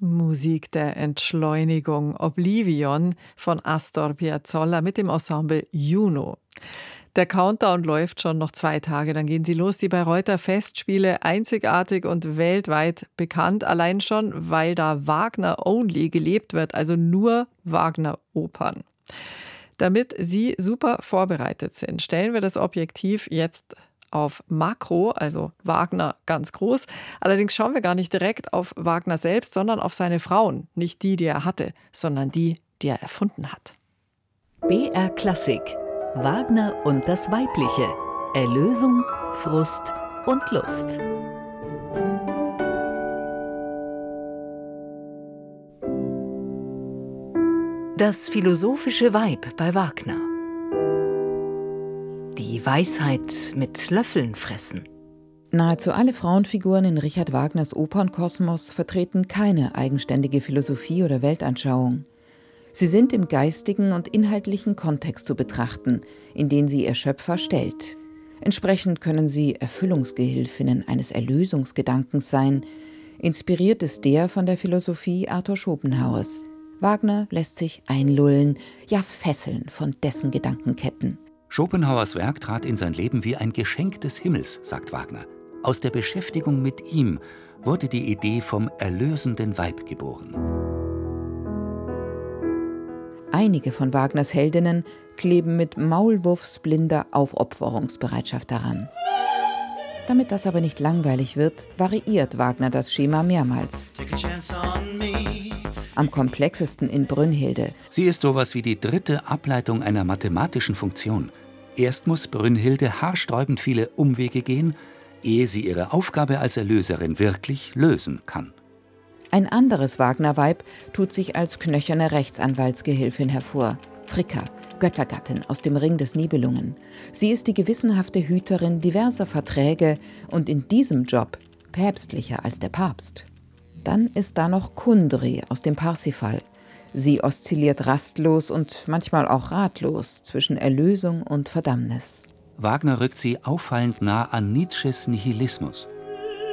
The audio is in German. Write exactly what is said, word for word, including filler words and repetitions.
Musik der Entschleunigung, Oblivion von Astor Piazzolla mit dem Ensemble Juno. Der Countdown läuft schon noch zwei Tage, dann gehen sie los. Die Bayreuther Festspiele, einzigartig und weltweit bekannt, allein schon, weil da Wagner only gelebt wird, also nur Wagner-Opern. Damit Sie super vorbereitet sind, stellen wir das Objektiv jetzt auf Makro, also Wagner ganz groß. Allerdings schauen wir gar nicht direkt auf Wagner selbst, sondern auf seine Frauen. Nicht die, die er hatte, sondern die, die er erfunden hat. B R Klassik. Wagner und das Weibliche. Erlösung, Frust und Lust. Das philosophische Weib bei Wagner. Die Weisheit mit Löffeln fressen. Nahezu alle Frauenfiguren in Richard Wagners Opernkosmos vertreten keine eigenständige Philosophie oder Weltanschauung. Sie sind im geistigen und inhaltlichen Kontext zu betrachten, in den sie ihr Schöpfer stellt. Entsprechend können sie Erfüllungsgehilfinnen eines Erlösungsgedankens sein. Inspiriert ist der von der Philosophie Arthur Schopenhauers. Wagner lässt sich einlullen, ja fesseln von dessen Gedankenketten. Schopenhauers Werk trat in sein Leben wie ein Geschenk des Himmels, sagt Wagner. Aus der Beschäftigung mit ihm wurde die Idee vom erlösenden Weib geboren. Einige von Wagners Heldinnen kleben mit maulwurfsblinder Aufopferungsbereitschaft daran. Damit das aber nicht langweilig wird, variiert Wagner das Schema mehrmals. Am komplexesten in Brünnhilde. Sie ist sowas wie die dritte Ableitung einer mathematischen Funktion. Erst muss Brünnhilde haarsträubend viele Umwege gehen, ehe sie ihre Aufgabe als Erlöserin wirklich lösen kann. Ein anderes Wagner-Weib tut sich als knöcherne Rechtsanwaltsgehilfin hervor. Fricka, Göttergattin aus dem Ring des Nibelungen. Sie ist die gewissenhafte Hüterin diverser Verträge und in diesem Job päpstlicher als der Papst. Dann ist da noch Kundry aus dem Parsifal. Sie oszilliert rastlos und manchmal auch ratlos zwischen Erlösung und Verdammnis. Wagner rückt sie auffallend nah an Nietzsches Nihilismus.